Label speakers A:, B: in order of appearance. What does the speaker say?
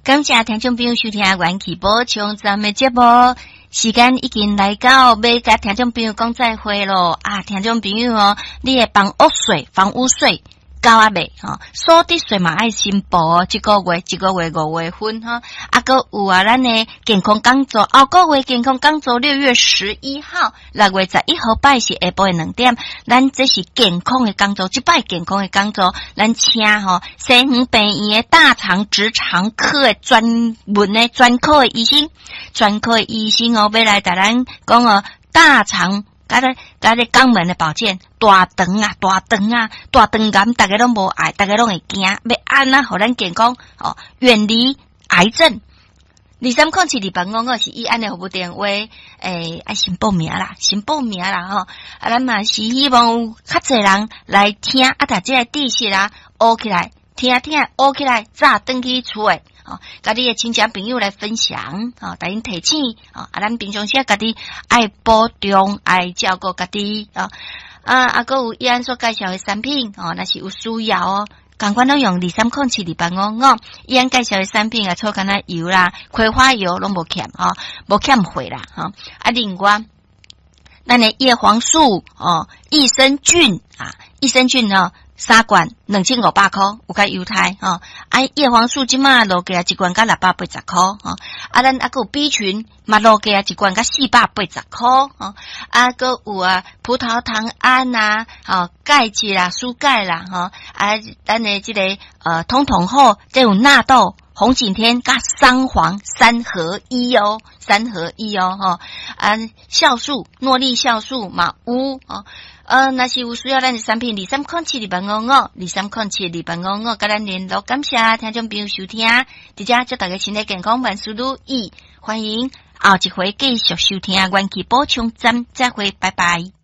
A: 感谢听众朋友收听元气补充咱们节目，时间已经来到，要甲听众朋友讲再会咯啊！听众朋友哦，你的房屋税交啊未吼？所得税嘛爱申报哦，一个月5月份哈，啊个有啊，咱的健康讲座，后个月健康讲座6月11号，6月11号拜是下晡2点，咱这是健康的讲座，这摆健康的讲座，咱请吼西园病院的大肠直肠科的专科的医生哦，要来带咱讲哦大肠。甲咧肛门的保健，大肠癌，大家拢无爱，大家拢会惊，要安那互咱健康哦，远离癌症。2307255是医安的服务电话，爱先报名啦吼，啊，咱嘛是希望有较侪人来听，啊，大这个知识啦，学起来，听学起来，早转去厝诶。哦，甲你的亲戚朋友来分享，哦，带因提醒，哦，啊，咱平常时家己爱保重，爱照顾家己，哦，啊，个有医安所介绍的产品，哦，那是有需要哦，赶快拢用2307255，医安介绍的产品啊，粗干那油啦、葵花油拢无欠，哦，无欠费啦，哦，啊，另外，咱的叶黄素，哦，益生菌呢。3罐2500块，有甲犹太吼，啊叶黄素即马落价一罐甲680块吼，啊咱还有 B 群嘛落价一罐甲480块吼，啊个有啊葡萄糖胺啊，吼钙质啦、蔬钙啦吼，啊咱的这个通统后再有纳豆、红景天甲桑黄3合1哦，吼，啊酵素、诺丽酵素嘛有哦。那是有需要咱的产品，2307甲咱联络，感谢听众朋友收听，直接祝大家身体健康，万事如意，欢迎后一回继续收听元气补充站，再会，拜拜。